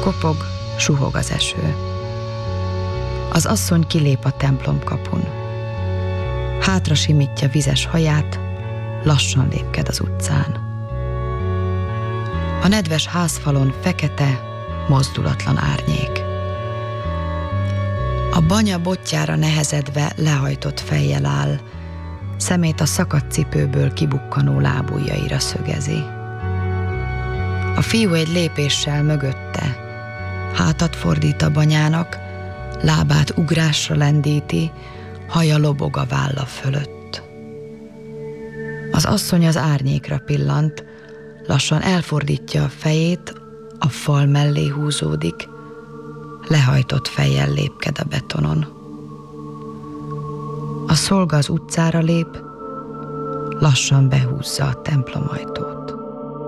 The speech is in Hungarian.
Kopog, suhog az eső. Az asszony kilép a templomkapun. Hátra simítja vizes haját, lassan lépked az utcán. A nedves házfalon fekete, mozdulatlan árnyék. A banya botjára nehezedve lehajtott fejjel áll, szemét a szakadt cipőből kibukkanó lábujjaira szögezi. A fiú egy lépéssel mögötte, hátat fordít a banyának, lábát ugrásra lendíti, haja lobog a válla fölött. Az asszony az árnyékra pillant, lassan elfordítja a fejét, a fal mellé húzódik, lehajtott fejjel lépked a betonon. A szolga az utcára lép, lassan behúzza a templomajtót.